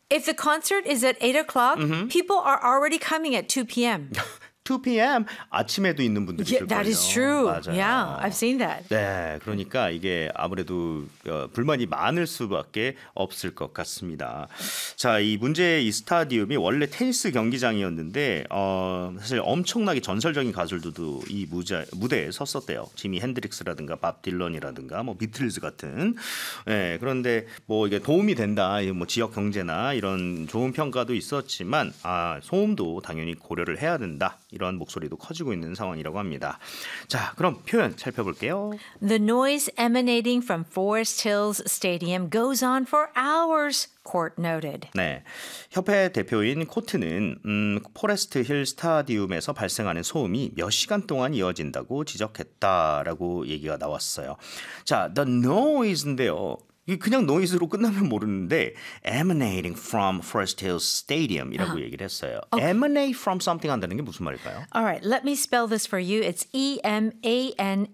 if the concert is at 8 o'clock, people are already coming at 2 p.m. 2 p.m. 아침에도 있는 분들이 있을 거예요. That is true. 맞아요. Yeah, I've seen that. 네, 그러니까 이게 아무래도 불만이 많을 수밖에 없을 것 같습니다. 자, 이 문제의 이 스타디움이 원래 테니스 경기장이었는데 사실 엄청나게 전설적인 가수들도 이 무대에 섰었대요. 지미 핸드릭스라든가 밥 딜런이라든가 뭐 비틀즈 같은. 네, 그런데 뭐 이게 도움이 된다, 뭐 지역 경제나 이런 좋은 평가도 있었지만 소음도 당연히 고려를 해야 된다. 이런 목소리도 커지고 있는 상황이라고 합니다. 자, 그럼 표현 살펴볼게요. The noise emanating from Forest Hills Stadium goes on for hours, court noted. 네, 협회 대표인 코트는 포레스트 힐 스타디움에서 발생하는 소음이 몇 시간 동안 이어진다고 지적했다라고 얘기가 나왔어요. 자, the noise인데요. 그냥 noise로 끝나면 모르는데 emanating from Forest Hills Stadium이라고 얘기를 했어요. emanate from something 한다는 게 무슨 말일까요? All right, let me spell this for you. It's E-M-A-N-A-T-I-N-G.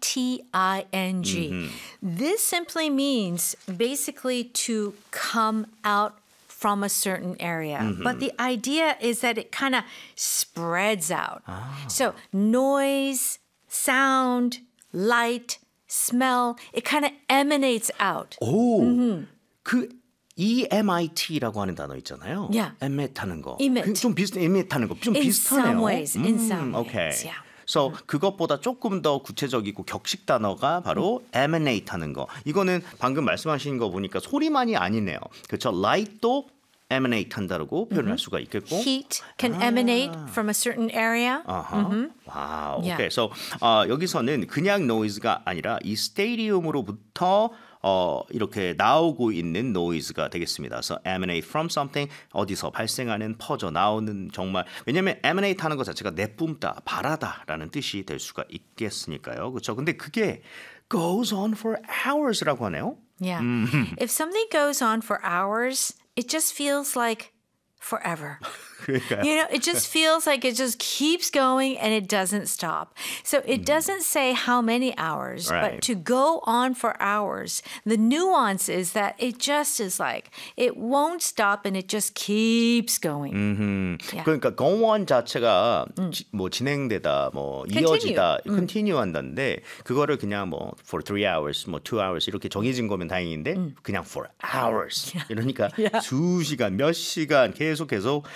This simply means basically to come out from a certain area. But the idea is that it kind of spreads out. So noise, sound, light, smell, it kind of emanates out. 오, 그 EMIT라고 하는 단어 있잖아요. Yeah. emit 하는 거. Emit. 좀 emit 하는 거. 좀 In 비슷하네요. some ways, in some okay. ways, yeah. So 그것보다 조금 더 구체적이고 격식 단어가 바로 emanate 하는 거. 이거는 방금 말씀하신 거 보니까 소리만이 아니네요. 그렇죠? light도 emanate 한다고 표현할 수가 있겠고. Heat can emanate from a certain area. 와우. Yeah. 오케이. So 여기서는 그냥 noise가 아니라 이 스테디움으로부터 이렇게 나오고 있는 noise가 되겠습니다. So emanate from something, 어디서 발생하는, 퍼져 나오는, 정말 왜냐하면 emanate 하는 것 자체가 내뿜다, 바라다라는 뜻이 될 수가 있겠으니까요. 그렇죠? 근데 그게 goes on for hours라고 하네요. Yeah. If something goes on for hours, it just feels like forever. 그러니까요. You know, it just feels like it just keeps going and it doesn't stop. So it doesn't say how many hours, Right. but to go on for hours, the nuance is that it just is like, it won't stop and it just keeps going. Yeah. 그러니까 go on 자체가 뭐 진행되다, 뭐 이어지다, continue 한다는데 그거를 그냥 뭐 for 3 hours, 뭐 2 hours 이렇게 정해진 거면 다행인데 그냥 for hours 이러니까 수시간, 몇 시간 계속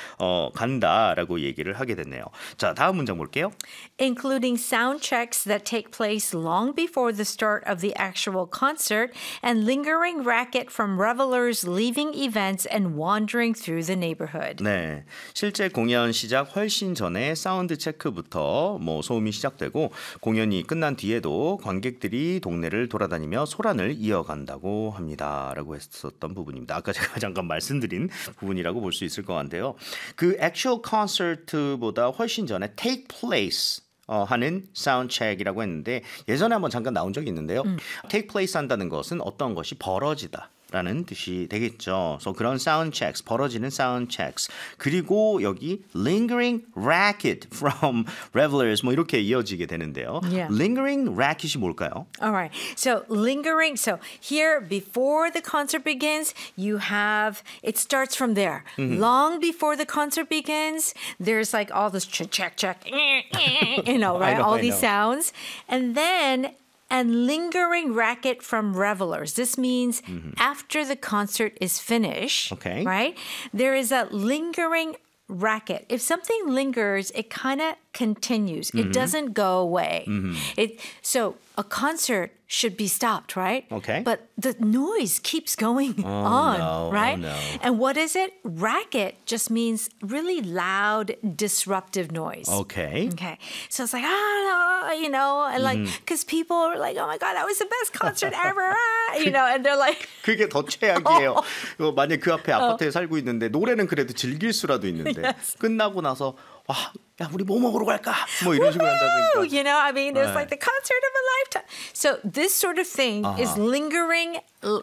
간다라고 얘기를 하게 됐네요. 자, 다음 문장 볼게요. Including sound checks that take place long before the start of the actual concert and lingering racket from revelers leaving events and wandering through the neighborhood. 네, 실제 공연 시작 훨씬 전에 사운드 체크부터 뭐 소음이 시작되고 공연이 끝난 뒤에도 관객들이 동네를 돌아다니며 소란을 이어간다고 합니다라고 했었던 부분입니다. 아까 제가 잠깐 말씀드린 부분이라고 볼 수 있을 것 같은데요. 그 actual concert보다 훨씬 전에 take place 하는 sound check이라고 했는데 예전에 한번 잠깐 나온 적이 있는데요. take place 한다는 것은 어떤 것이 벌어지다. 라는 뜻이 되겠죠. So 그런 sound checks, 벌어지는 sound checks. 그리고 여기 lingering racket from revelers 뭐 이렇게 이어지게 되는데요. Yeah. lingering racket이 뭘까요? All right. So lingering. So here, before the concert begins, you have, it starts from there. Long before the concert begins, there's like all this check, you know, right? All these sounds. And then and lingering racket from revelers. This means after the concert is finished, Okay. right? There is a lingering racket. If something lingers, it kind of continues. It doesn't go away. So a concert should be stopped, right? Okay. But the noise keeps going on, no, right? oh, no. And what is it? Racket just means really loud, disruptive noise. Okay. Okay. So it's like, you know, and like, because people are like, oh my God, that was the best concert ever, you know, and they're like, 그게 더 최악이에요. 만약 그 앞에 아파트에 살고 있는데 노래는 그래도 즐길 수라도 있는데 끝나고 나서 와, 야 우리 뭐 먹으러 갈까? 뭐 이런 식으로 한다든가. you know, I mean, it's Right. like the concert of a lifetime. So this sort of thing is lingering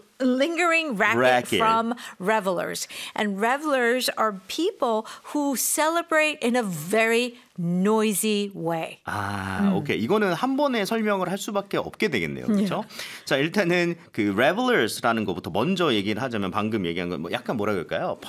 racket from revelers. And revelers are people who celebrate in a very noisy way. 아, 오케이. 이거는 한 번에 설명을 할 수밖에 없게 되겠네요. 그렇죠? 자, 일단은 그 revelers라는 것부터 먼저 얘기를 하자면 방금 얘기한 건 뭐 약간 뭐라 그럴까요?